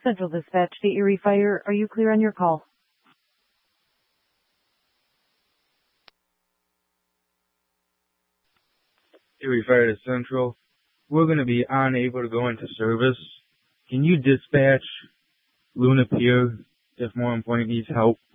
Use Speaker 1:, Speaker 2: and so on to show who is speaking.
Speaker 1: Central Dispatch to Erie Fire. Are you clear on your call?
Speaker 2: Erie Fire to Central. We're going to be unable to go into service. Can you dispatch Luna Pier if more important needs help?